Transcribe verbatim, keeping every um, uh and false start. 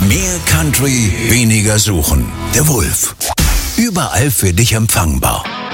Mehr Country, weniger suchen. Der Wulff. Überall für dich empfangbar.